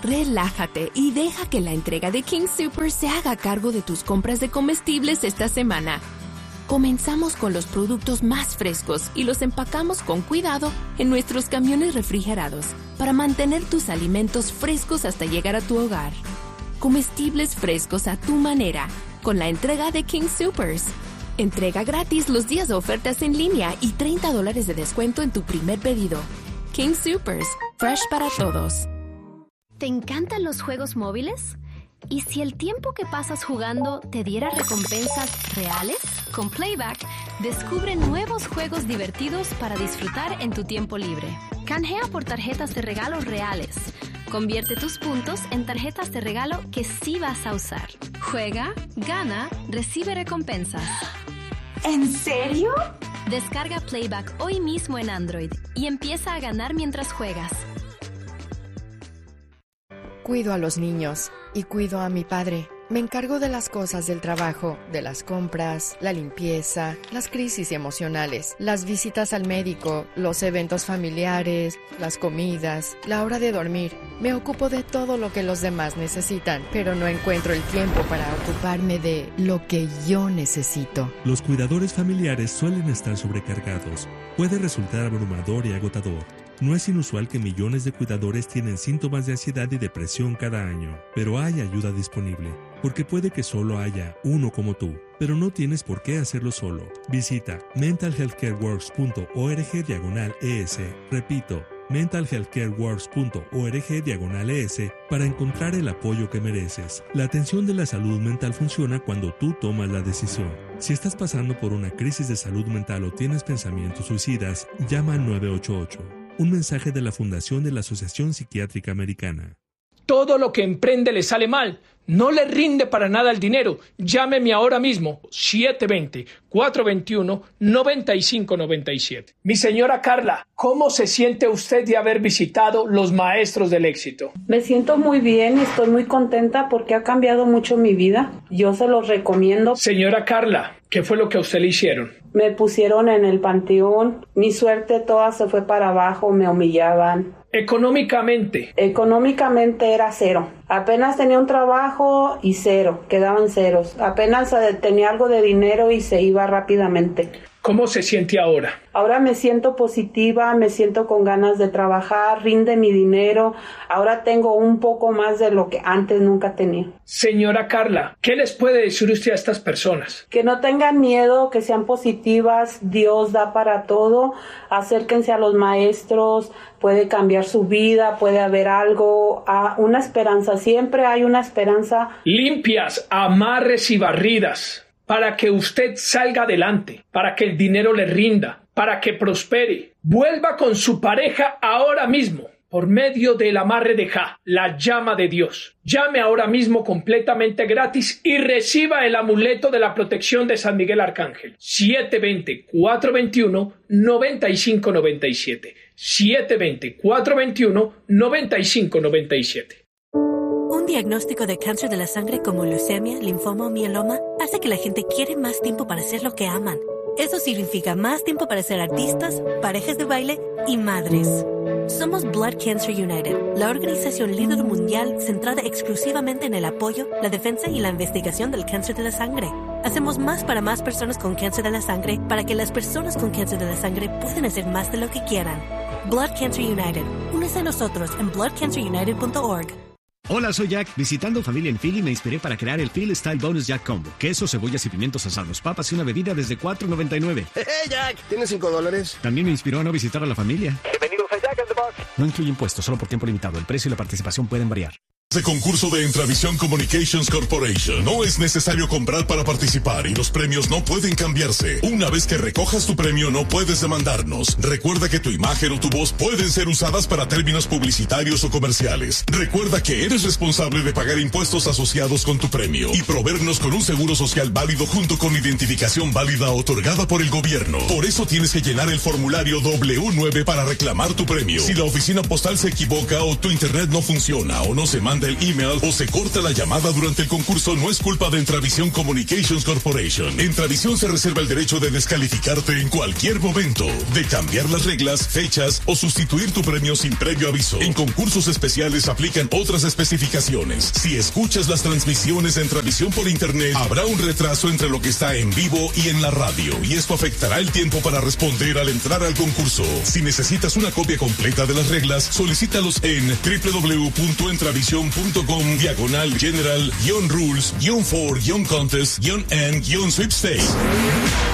relájate y deja que la entrega de King Soopers se haga cargo de tus compras de comestibles esta semana. Comenzamos con los productos más frescos y los empacamos con cuidado en nuestros camiones refrigerados para mantener tus alimentos frescos hasta llegar a tu hogar. Comestibles frescos a tu manera, con la entrega de King Soopers. Entrega gratis los días de ofertas en línea y $30 de descuento en tu primer pedido. King Soopers, fresh para todos. ¿Te encantan los juegos móviles? ¿Y si el tiempo que pasas jugando te diera recompensas reales? Con Playback, descubre nuevos juegos divertidos para disfrutar en tu tiempo libre. Canjea por tarjetas de regalo reales. Convierte tus puntos en tarjetas de regalo que sí vas a usar. Juega, gana, recibe recompensas. ¿En serio? Descarga Playback hoy mismo en Android y empieza a ganar mientras juegas. Cuido a los niños y cuido a mi padre. Me encargo de las cosas del trabajo, de las compras, la limpieza, las crisis emocionales, las visitas al médico, los eventos familiares, las comidas, la hora de dormir. Me ocupo de todo lo que los demás necesitan, pero no encuentro el tiempo para ocuparme de lo que yo necesito. Los cuidadores familiares suelen estar sobrecargados. Puede resultar abrumador y agotador. No es inusual que millones de cuidadores tienen síntomas de ansiedad y depresión cada año, pero hay ayuda disponible, porque puede que solo haya uno como tú, pero no tienes por qué hacerlo solo. Visita mentalhealthcareworks.org/ES, repito, mentalhealthcareworks.org/ES para encontrar el apoyo que mereces. La atención de la salud mental funciona cuando tú tomas la decisión. Si estás pasando por una crisis de salud mental o tienes pensamientos suicidas, llama al 988. Un mensaje de la Fundación de la Asociación Psiquiátrica Americana. Todo lo que emprende le sale mal. No le rinde para nada el dinero. Llámeme ahora mismo, 720-421-9597. Mi señora Carla, ¿cómo se siente usted de haber visitado los maestros del éxito? Me siento muy bien, estoy muy contenta porque ha cambiado mucho mi vida. Yo se los recomiendo. Señora Carla, ¿qué fue lo que a usted le hicieron? Me pusieron en el panteón. Mi suerte toda se fue para abajo, me humillaban. Económicamente era cero. Apenas tenía un trabajo y cero, quedaban ceros. Apenas tenía algo de dinero y se iba rápidamente. ¿Cómo se siente ahora? Ahora me siento positiva, me siento con ganas de trabajar, rinde mi dinero. Ahora tengo un poco más de lo que antes nunca tenía. Señora Carla, ¿qué les puede decir usted a estas personas? Que no tengan miedo, que sean positivas. Dios da para todo. Acérquense a los maestros. Puede cambiar su vida, puede haber algo, una esperanza. Siempre hay una esperanza. Limpias, amarres y barridas. Para que usted salga adelante, para que el dinero le rinda, para que prospere. Vuelva con su pareja ahora mismo, por medio del amarre de Ja, la llama de Dios. Llame ahora mismo completamente gratis y reciba el amuleto de la protección de San Miguel Arcángel. 720-421-9597. 720-421-9597. Un diagnóstico de cáncer de la sangre como leucemia, linfoma o mieloma hace que la gente quiere más tiempo para hacer lo que aman. Eso significa más tiempo para ser artistas, parejas de baile y madres. Somos Blood Cancer United, la organización líder mundial centrada exclusivamente en el apoyo, la defensa y la investigación del cáncer de la sangre. Hacemos más para más personas con cáncer de la sangre para que las personas con cáncer de la sangre puedan hacer más de lo que quieran. Blood Cancer United. Únese a nosotros en bloodcancerunited.org. Hola, soy Jack. Visitando familia en Philly me inspiré para crear el Philly Style Bonus Jack Combo. Queso, cebollas y pimientos asados, papas y una bebida desde $4.99. ¡Hey, Jack! ¿Tienes $5? También me inspiró a no visitar a la familia. Bienvenidos a Jack in the Box. No incluye impuestos, solo por tiempo limitado. El precio y la participación pueden variar. De concurso de Entravisión Communications Corporation. No es necesario comprar para participar y los premios no pueden cambiarse. Una vez que recojas tu premio no puedes demandarnos. Recuerda que tu imagen o tu voz pueden ser usadas para términos publicitarios o comerciales. Recuerda que eres responsable de pagar impuestos asociados con tu premio y proveernos con un seguro social válido junto con identificación válida otorgada por el gobierno. Por eso tienes que llenar el formulario W9 para reclamar tu premio. Si la oficina postal se equivoca o tu internet no funciona o no se manda manda el email o se corta la llamada durante el concurso no es culpa de Entravisión Communications Corporation. Entravisión se reserva el derecho de descalificarte en cualquier momento, de cambiar las reglas, fechas o sustituir tu premio sin previo aviso. En concursos especiales aplican otras especificaciones. Si escuchas las transmisiones de Entravisión por internet, habrá un retraso entre lo que está en vivo y en la radio, y esto afectará el tiempo para responder al entrar al concurso. Si necesitas una copia completa de las reglas, solicítalos en www.entravision.com/general-rules-for-contest-and-sweepstakes.